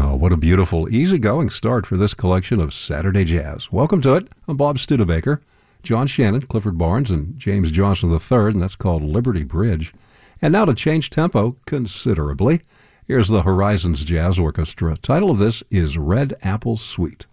Oh, what a beautiful, easygoing start for this collection of Saturday Jazz. Welcome to it. I'm Bob Studebaker, John Shannon, Clifford Barnes, and James Johnson III, and that's called Liberty Bridge. And now to change tempo considerably, here's the Horizons Jazz Orchestra. Title of this is Red Apple Suite.